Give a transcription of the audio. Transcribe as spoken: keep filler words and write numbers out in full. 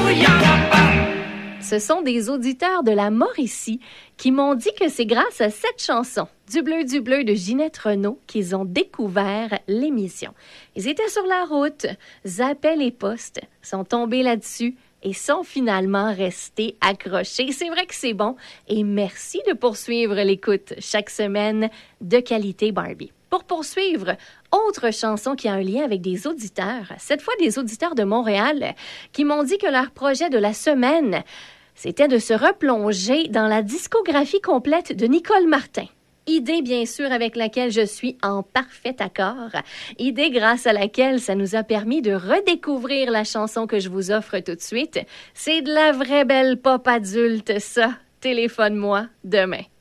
Ce sont des auditeurs de la Mauricie qui m'ont dit que c'est grâce à cette chanson, Du bleu, du bleu de Ginette Renault, qu'ils ont découvert l'émission. Ils étaient sur la route, zappaient les postes, sont tombés là-dessus et sont finalement restés accrochés. C'est vrai que c'est bon et merci de poursuivre l'écoute chaque semaine de Qualité Barbie. Pour poursuivre, autre chanson qui a un lien avec des auditeurs, cette fois des auditeurs de Montréal qui m'ont dit que leur projet de la semaine, c'était de se replonger dans la discographie complète de Nicole Martin. Idée, bien sûr, avec laquelle je suis en parfait accord. Idée grâce à laquelle ça nous a permis de redécouvrir la chanson que je vous offre tout de suite. C'est de la vraie belle pop adulte, ça. Téléphone-moi demain.